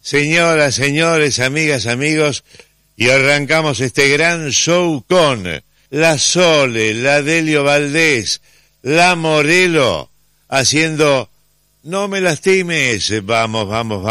Señoras, señores, amigas, amigos, y arrancamos este gran show con la Sole, la Delio Valdés, la Morelo, haciendo No me lastimes. Vamos, vamos, vamos.